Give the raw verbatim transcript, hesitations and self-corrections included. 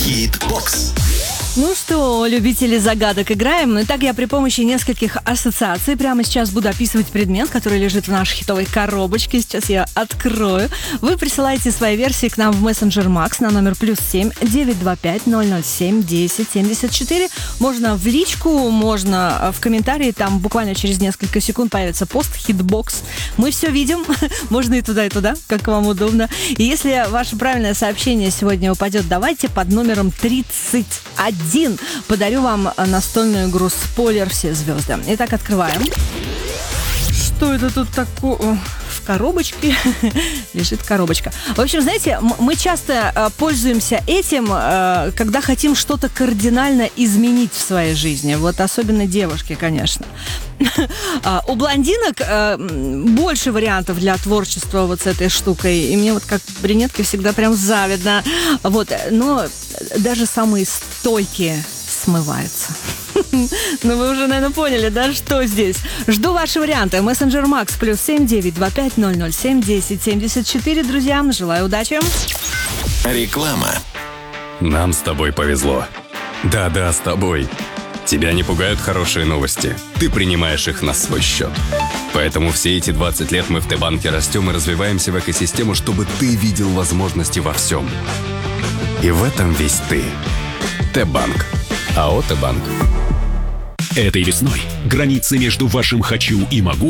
Хит-бокс. Ну что, любители загадок, играем? Итак, я при помощи нескольких ассоциаций прямо сейчас буду описывать предмет, который лежит в нашей хитовой коробочке. Сейчас я открою. Вы присылаете свои версии к нам в мессенджер Макс на номер плюс семь девятьсот двадцать пять ноль ноль семь десять семьдесят четыре. Можно в личку, можно в комментарии. Там буквально через несколько секунд появится пост «Хитбокс». Мы все видим. Можно и туда, и туда, как вам удобно. И если ваше правильное сообщение сегодня упадет, давайте под номером тридцать один. Подарю вам настольную игру «Спойлер. Все звезды». Итак, открываем. Что это тут такое? В коробочке лежит коробочка. В общем, знаете, мы часто э, пользуемся этим, э, когда хотим что-то кардинально изменить в своей жизни. Вот особенно девушки, конечно. У блондинок э, больше вариантов для творчества вот с этой штукой. И мне вот как брюнетке всегда прям завидно. Вот. Но даже самые стойкие смываются. Ну, вы уже, наверное, поняли, да, что здесь. Жду ваши варианты. Мессенджер Макс плюс семь девятьсот двадцать пять ноль ноль семь десять семьдесят четыре. Друзья, желаю удачи. Реклама. Нам с тобой повезло. Да-да, с тобой. Тебя не пугают хорошие новости. Ты принимаешь их на свой счет. Поэтому все эти двадцать лет мы в Т-банке растем и развиваемся в экосистему, чтобы ты видел возможности во всем. И в этом весь ты. Т-банк. АО «Т-банк». Этой весной границы между вашим «хочу» и «могу»